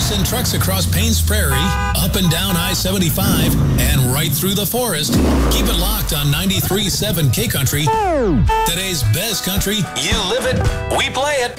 send trucks across Paynes Prairie, up and down I-75, and right through the forest. Keep it locked on 93.7 K Country. Today's best country. You live it, we play it.